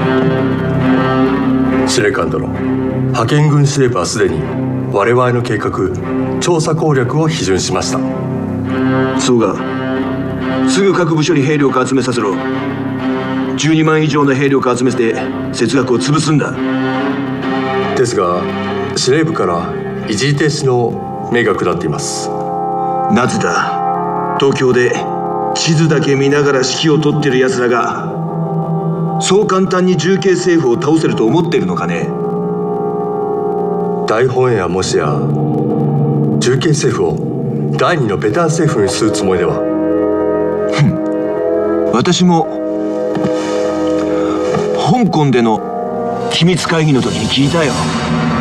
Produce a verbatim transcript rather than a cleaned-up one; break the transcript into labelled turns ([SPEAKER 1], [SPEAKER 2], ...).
[SPEAKER 1] 司令官殿、派遣軍司令部はすでに我々の計画、調査攻略を批准しました。
[SPEAKER 2] そうか。すぐ各部署に兵力集めさせろ。じゅうにまん以上の兵力集めて節学を潰すんだ。
[SPEAKER 1] ですが司令部から一時停止の命が下っています。
[SPEAKER 2] なぜだ。東京で地図だけ見ながら指揮を執ってる奴らがそう簡単に重慶政府を倒せると思ってるのかね。
[SPEAKER 1] 大本営はもしや重慶政府を第二のベター政府にするつもりでは。
[SPEAKER 2] 私も香港での機密会議の時に聞いたよ。